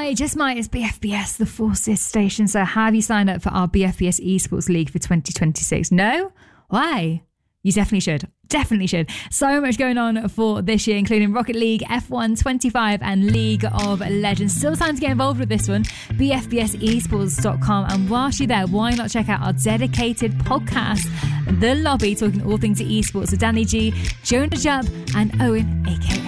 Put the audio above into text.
It's BFBS, the Forces station. So have you signed up for our BFBS Esports League for 2026? No? Why? You definitely should. Definitely should. So much going on for this year, including Rocket League, F1 25 and League of Legends. Still time to get involved with this one. BFBSesports.com. And whilst you're there, why not check out our dedicated podcast, The Lobby, talking all things esports with Danny G, Jonah Jupp and Owen, aka